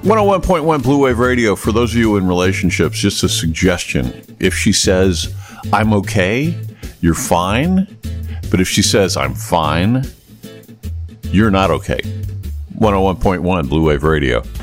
101.1 Blue Wave Radio. For those of you in relationships, just a suggestion. If she says, I'm okay, you're fine. But if she says, I'm fine, you're not okay. 101.1 Blue Wave Radio.